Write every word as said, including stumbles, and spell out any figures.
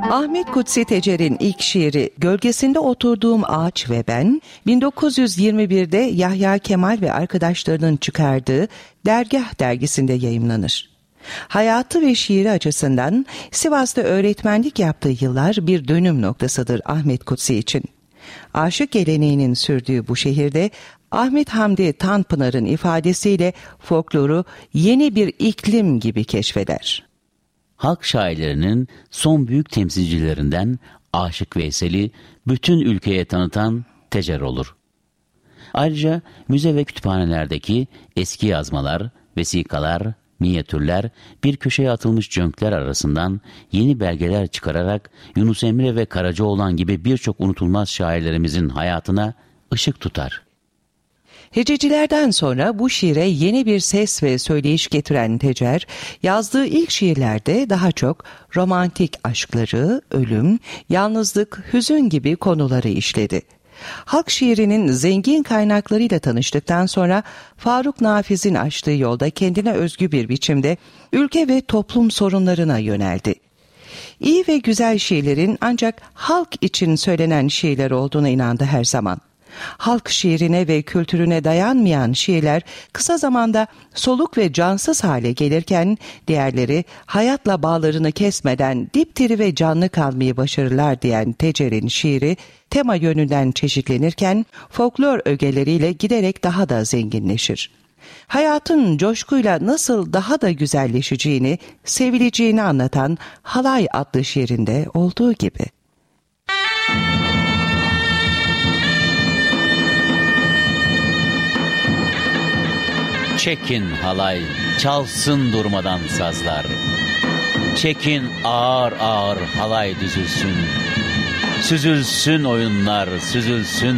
Ahmet Kutsi Tecer'in ilk şiiri Gölgesinde Oturduğum Ağaç ve Ben, bin dokuz yüz yirmi birde Yahya Kemal ve arkadaşlarının çıkardığı Dergah dergisinde yayımlanır. Hayatı ve şiiri açısından Sivas'ta öğretmenlik yaptığı yıllar bir dönüm noktasıdır Ahmet Kutsi için. Aşık geleneğinin sürdüğü bu şehirde Ahmet Hamdi Tanpınar'ın ifadesiyle folkloru yeni bir iklim gibi keşfeder. Halk şairlerinin son büyük temsilcilerinden Aşık Veysel'i bütün ülkeye tanıtan Tecer olur. Ayrıca müze ve kütüphanelerdeki eski yazmalar, vesikalar, minyatürler, bir köşeye atılmış cönkler arasından yeni belgeler çıkararak Yunus Emre ve Karacaoğlan gibi birçok unutulmaz şairlerimizin hayatına ışık tutar. Hececilerden sonra bu şiire yeni bir ses ve söyleyiş getiren Tecer, yazdığı ilk şiirlerde daha çok romantik aşkları, ölüm, yalnızlık, hüzün gibi konuları işledi. Halk şiirinin zengin kaynaklarıyla tanıştıktan sonra Faruk Nafiz'in açtığı yolda kendine özgü bir biçimde ülke ve toplum sorunlarına yöneldi. İyi ve güzel şiirlerin ancak halk için söylenen şiirler olduğuna inandı her zaman. Halk şiirine ve kültürüne dayanmayan şiirler kısa zamanda soluk ve cansız hale gelirken diğerleri hayatla bağlarını kesmeden dipdiri ve canlı kalmayı başarırlar diyen Tecer'in şiiri tema yönünden çeşitlenirken folklor ögeleriyle giderek daha da zenginleşir. Hayatın coşkuyla nasıl daha da güzelleşeceğini, sevileceğini anlatan Halay adlı şiirinde olduğu gibi. Çekin halay, çalsın durmadan sazlar. Çekin ağır ağır halay düzülsün. Süzülsün oyunlar, süzülsün